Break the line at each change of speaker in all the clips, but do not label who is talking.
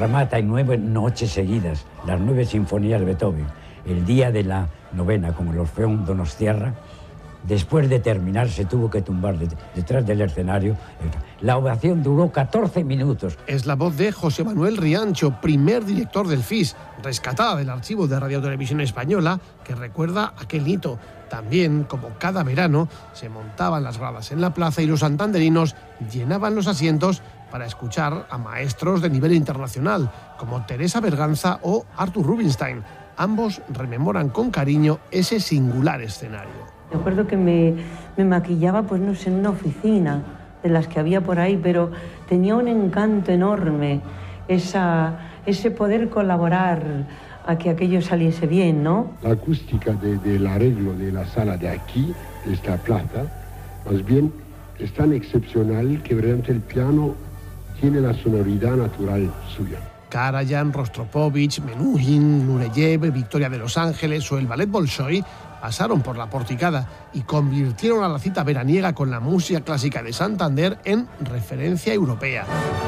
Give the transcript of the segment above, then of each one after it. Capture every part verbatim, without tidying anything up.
remata en nueve noches seguidas, las nueve sinfonías de Beethoven, el día de la novena con el Orfeón Donostiarra. Después de terminar se tuvo que tumbar detrás del escenario. La ovación duró catorce minutos.
Es la voz de José Manuel Riancho, primer director del F I S, rescatada del archivo de Radio Televisión Española, que recuerda aquel hito. También, como cada verano, se montaban las gradas en la plaza y los santanderinos llenaban los asientos para escuchar a maestros de nivel internacional, como Teresa Berganza o Arthur Rubinstein. Ambos rememoran con cariño ese singular escenario.
Me acuerdo que me, me maquillaba, pues no sé, en una oficina de las que había por ahí, pero tenía un encanto enorme, esa, ese poder colaborar a que aquello saliese bien, ¿no?
La acústica de, del arreglo de la sala de aquí, de esta plaza, más bien es tan excepcional que realmente el piano tiene la sonoridad natural suya.
Karajan, Rostropovich, Menuhin, Nureyev, Victoria de Los Ángeles o el Ballet Bolshoi pasaron por la porticada y convirtieron a la cita veraniega con la música clásica de Santander en referencia europea.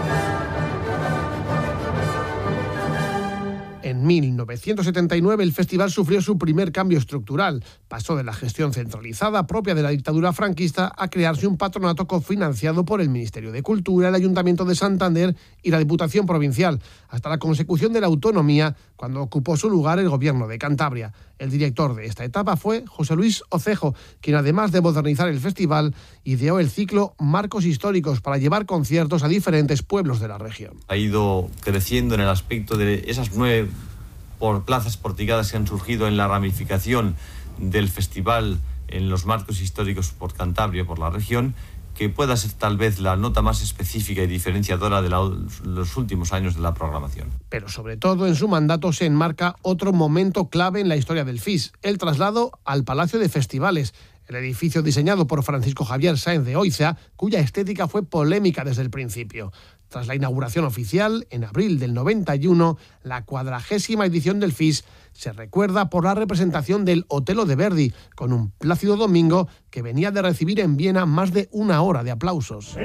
En mil novecientos setenta y nueve el festival sufrió su primer cambio estructural. Pasó de la gestión centralizada propia de la dictadura franquista a crearse un patronato cofinanciado por el Ministerio de Cultura, el Ayuntamiento de Santander y la Diputación Provincial, hasta la consecución de la autonomía, cuando ocupó su lugar el Gobierno de Cantabria. El director de esta etapa fue José Luis Ocejo, quien además de modernizar el festival, ideó el ciclo Marcos Históricos para llevar conciertos a diferentes pueblos de la región.
Ha ido creciendo en el aspecto de esas nueve por plazas porticadas que han surgido en la ramificación del festival en los marcos históricos por Cantabria, por la región, que pueda ser tal vez la nota más específica y diferenciadora de la, los últimos años de la programación.
Pero sobre todo en su mandato se enmarca otro momento clave en la historia del F I S, el traslado al Palacio de Festivales, el edificio diseñado por Francisco Javier Sáenz de Oiza, cuya estética fue polémica desde el principio. Tras la inauguración oficial, en abril del noventa y uno, la cuadragésima edición del F I S se recuerda por la representación del Otello de Verdi, con un Plácido Domingo que venía de recibir en Viena más de una hora de aplausos.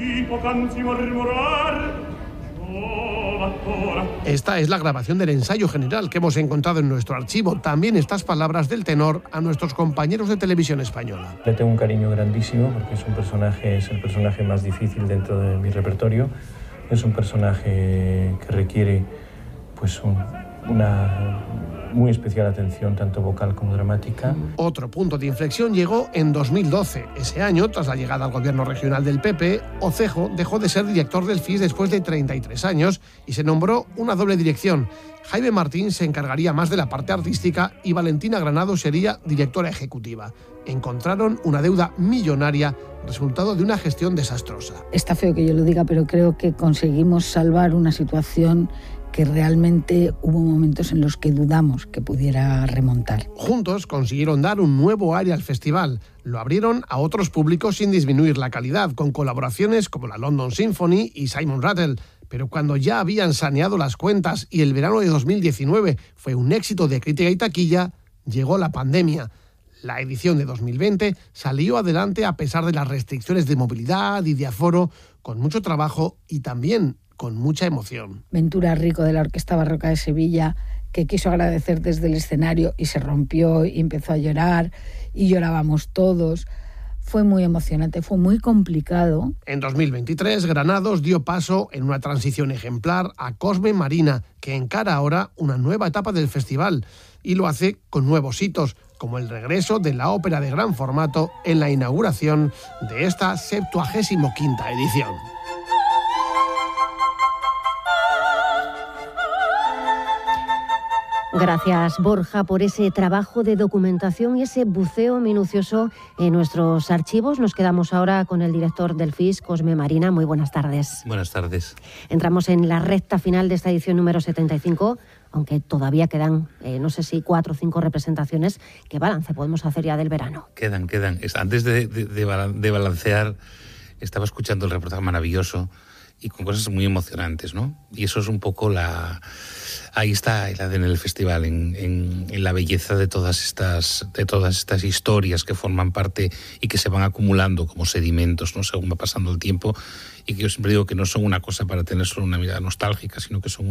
Esta es la grabación del ensayo general que hemos encontrado en nuestro archivo. También estas palabras del tenor a nuestros compañeros de Televisión Española.
Le tengo un cariño grandísimo porque es un personaje, es el personaje más difícil dentro de mi repertorio. Es un personaje que requiere pues un, una muy especial atención, tanto vocal como dramática.
Otro punto de inflexión llegó en dos mil doce. Ese año, tras la llegada al gobierno regional del P P, Ocejo dejó de ser director del F I S después de treinta y tres años y se nombró una doble dirección. Jaime Martín se encargaría más de la parte artística y Valentina Granado sería directora ejecutiva. Encontraron una deuda millonaria, resultado de una gestión desastrosa.
Está feo que yo lo diga, pero creo que conseguimos salvar una situación que realmente hubo momentos en los que dudamos que pudiera remontar.
Juntos consiguieron dar un nuevo aire al festival. Lo abrieron a otros públicos sin disminuir la calidad, con colaboraciones como la London Symphony y Simon Rattle. Pero cuando ya habían saneado las cuentas y el verano de dos mil diecinueve fue un éxito de crítica y taquilla, llegó la pandemia. La edición de dos mil veinte salió adelante a pesar de las restricciones de movilidad y de aforo, con mucho trabajo y también con mucha emoción.
Ventura Rico, de la Orquesta Barroca de Sevilla, que quiso agradecer desde el escenario y se rompió y empezó a llorar y llorábamos todos. Fue muy emocionante, fue muy complicado.
En dos mil veintitrés, Granados dio paso en una transición ejemplar a Cosme Marina, que encara ahora una nueva etapa del festival y lo hace con nuevos hitos, como el regreso de la ópera de gran formato en la inauguración de esta septuagésimo quinta edición.
Gracias, Borja, por ese trabajo de documentación y ese buceo minucioso en nuestros archivos. Nos quedamos ahora con el director del F I S, Cosme Marina. Muy buenas tardes.
Buenas tardes.
Entramos en la recta final de esta edición número setenta y cinco, aunque todavía quedan, eh, no sé si cuatro o cinco representaciones. ¿Qué balance podemos hacer ya del verano?
Quedan, quedan. Antes de, de, de balancear, estaba escuchando el reportaje maravilloso y con cosas muy emocionantes, ¿no? Y eso es un poco la... Ahí está el A D N del festival, en, en, en la belleza de todas estas de todas estas historias que forman parte y que se van acumulando como sedimentos, ¿no? Según va pasando el tiempo, y que yo siempre digo que no son una cosa para tener solo una mirada nostálgica, sino que son